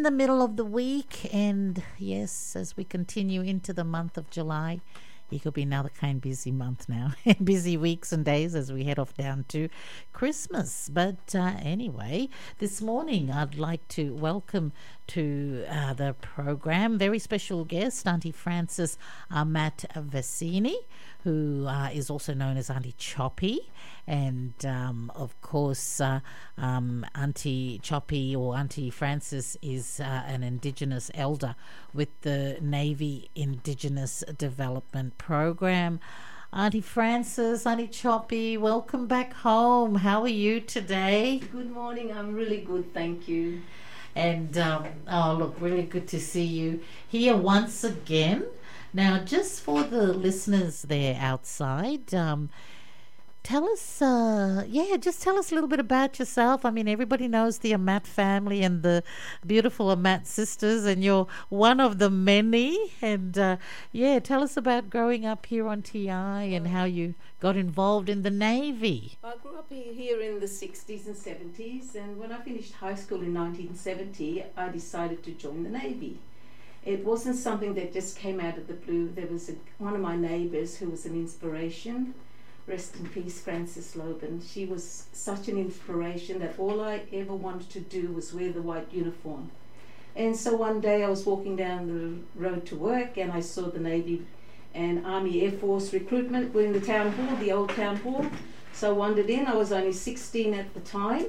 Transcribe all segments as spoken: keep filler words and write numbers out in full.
the middle of the week, and yes, as we continue into the month of July, it could be another kind of busy month now, busy weeks and days as we head off down to Christmas. But uh, anyway, this morning I'd like to welcome to uh, the program very special guest, Auntie Frances uh, Matt Vecini, who uh, is also known as Auntie Choppy. And um, of course, uh, um, Auntie Choppy or Auntie Frances is uh, an Indigenous elder with the Navy Indigenous Development Program. Auntie Frances, Auntie Choppy, welcome back home. How are you today? Good morning. I'm really good, thank you. And um, oh, look, really good to see you here once again. Now, just for the listeners there outside, um, tell us, uh, yeah, just tell us a little bit about yourself. I mean, everybody knows the Amat family and the beautiful Amat sisters, and you're one of the many. And uh, yeah, tell us about growing up here on T I and how you got involved in the Navy. I grew up here in the sixties and seventies, and when I finished high school in nineteen seventy, I decided to join the Navy. It wasn't something that just came out of the blue. There was a, one of my neighbours who was an inspiration. Rest in peace, Frances Loban. She was such an inspiration that all I ever wanted to do was wear the white uniform. And so one day I was walking down the road to work and I saw the Navy and Army Air Force recruitment were in the town hall, the old town hall. So I wandered in. I was only sixteen at the time,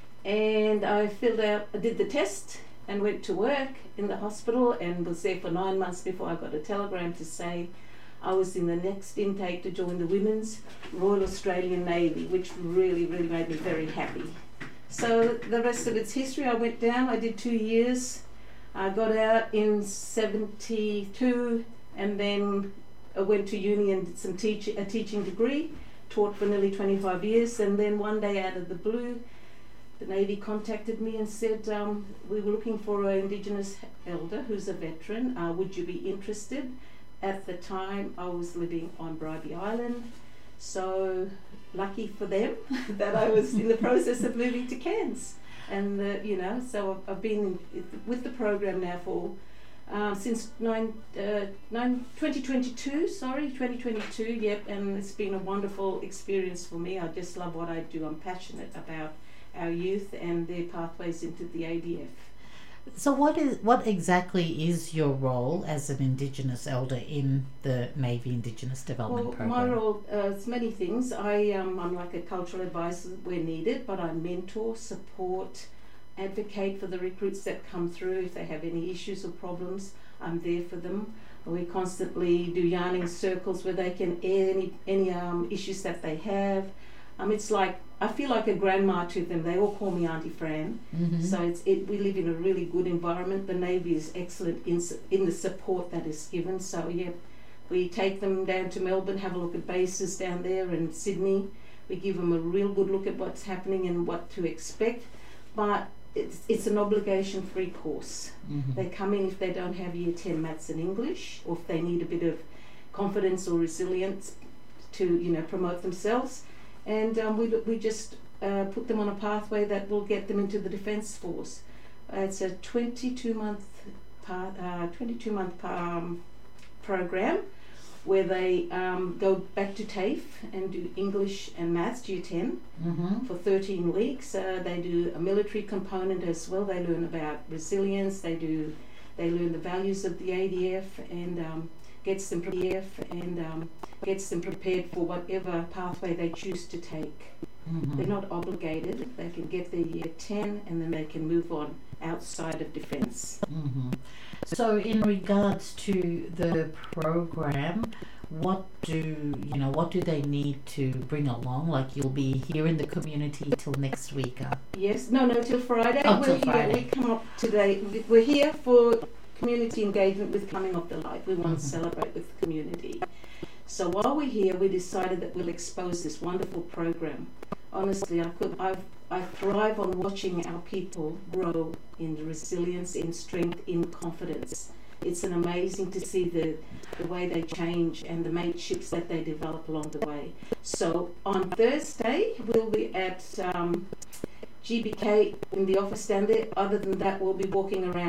and I filled out, I did the test and went to work in the hospital and was there for nine months before I got a telegram to say I was in the next intake to join the Women's Royal Australian Navy, which really, really made me very happy. So the rest of its history, I went down, I did two years, I got out in seventy-two, and then I went to uni and did some teach- a teaching degree, taught for nearly twenty-five years, and then one day out of the blue, the Navy contacted me and said, um, we were looking for an Indigenous elder who's a veteran, uh, would you be interested? At the time I was living on Bribie Island, so lucky for them that I was in the process of moving to Cairns. And uh, you know, so I've, I've been in, with the program now for uh, since nine, uh, nine, twenty twenty-two, sorry, twenty twenty-two, yep, and it's been a wonderful experience for me. I just love what I do. I'm passionate about our youth and their pathways into the A D F. So what is what exactly is your role as an Indigenous elder in the Navy Indigenous Development well, Program? My role uh, is many things. I, um, I'm like a cultural advisor where needed, but I mentor, support, advocate for the recruits that come through. If they have any issues or problems, I'm there for them. We constantly do yarning circles where they can air any, any um, issues that they have. Um, it's like, I feel like a grandma to them. They all call me Auntie Fran. Mm-hmm. So it's it. We live in a really good environment. The Navy is excellent in, in the support that is given. So yeah, we take them down to Melbourne, have a look at bases down there in Sydney. We give them a real good look at what's happening and what to expect. But it's it's an obligation-free course. Mm-hmm. They come in if they don't have Year ten Maths and English, or if they need a bit of confidence or resilience to you know promote themselves. And um, we we just uh, put them on a pathway that will get them into the Defence Force. Uh, it's a twenty-two month part, uh, twenty-two month um, program where they um, go back to TAFE and do English and Maths Year ten mm-hmm. for thirteen weeks. Uh, they do a military component as well. They learn about resilience. They do they learn the values of the A D F and um, gets them prepared and um, gets them prepared for whatever pathway they choose to take. Mm-hmm. They're not obligated. They can get their Year ten and then they can move on outside of defence. Mm-hmm. So in regards to the program, what do you know what do they need to bring along? Like, you'll be here in the community till next week? Uh? Yes, no, no, till Friday. Oh, we're till here. Friday. We come up today. We're here for community engagement with Coming of the Light. We want mm-hmm. to celebrate with the community. So while we're here, we decided that we'll expose this wonderful program. Honestly, I could, I've, I thrive on watching our people grow in resilience, in strength, in confidence. It's an amazing to see the, the way they change and the mateships that they develop along the way. So on Thursday, we'll be at um, G B K in the office down there. Other than that, we'll be walking around